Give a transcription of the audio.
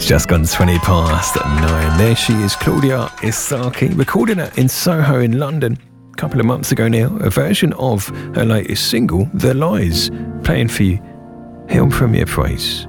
Just gone 20 past 9. There she is, Claudia Isaki, recording it in Soho in London a couple of months ago now. A version of her latest single, The Lies, playing for you here on Premier Praise.